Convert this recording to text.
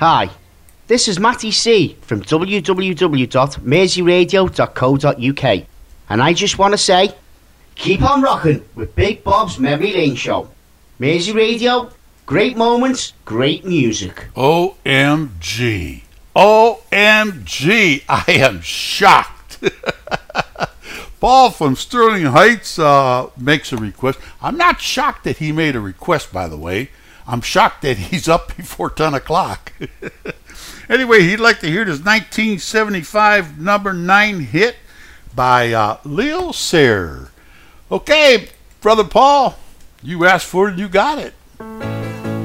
Hi, this is Matty C from www.merseyradio.co.uk, and I just want to say, keep on rocking with Big Bob's Memory Lane Show. Mersey Radio, great moments, great music. OMG. OMG. I am shocked. Paul from Sterling Heights makes a request. I'm not shocked that he made a request, by the way. I'm shocked that he's up before 10 o'clock. Anyway, he'd like to hear this 1975 number 9 hit by Leo Sayer. Okay, Brother Paul, you asked for it, you got it.